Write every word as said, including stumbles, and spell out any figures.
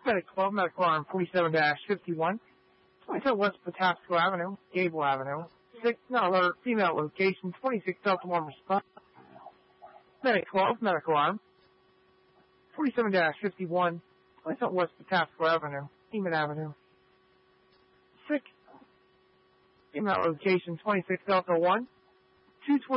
Medic twelve, medical arm forty-seven fifty-one, twenty-seven West Patapsco Avenue, Gable Avenue, six, no, alert, female location, twenty-six Delta one response. Medic twelve, medical arm forty-seven fifty-one, twenty-seven West Patapsco Avenue, Heman Avenue, six, female location, twenty-six Delta one, two twenty